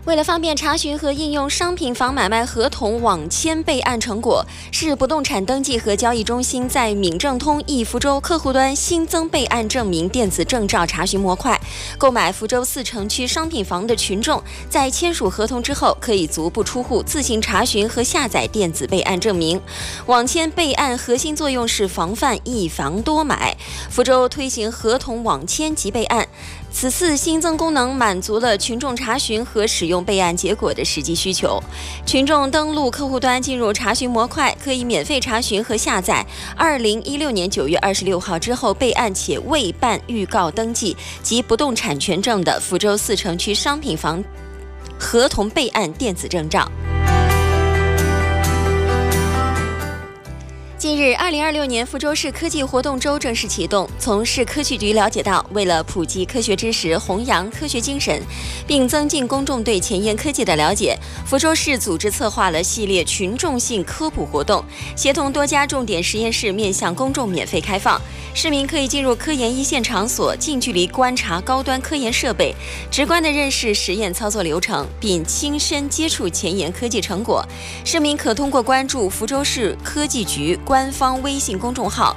为了方便查询和应用商品房买卖合同网签备案成果，市不动产登记和交易中心在闽政通易福州客户端新增备案证明电子证照查询模块。购买福州4城区商品房的群众，在签署合同之后，可以足不出户自行查询和下载电子备案证明。网签备案核心作用是防范一房多买。福州推行合同网签及备案。此次新增功能满足了群众查询和使用备案结果的实际需求。群众登录客户端进入查询模块，可以免费查询和下载2016年9月26号之后备案且未办预告登记及不动产权证的福州4城区商品房合同备案电子证照。近日，2026年福州市科技活动周正式启动。从市科技局了解到，为了普及科学知识、弘扬科学精神，并增进公众对前沿科技的了解，福州市组织策划了系列群众性科普活动，协同多家重点实验室面向公众免费开放。市民可以进入科研一线场所，近距离观察高端科研设备，直观地认识实验操作流程，并亲身接触前沿科技成果。市民可通过关注福州市科技局官方微信公众号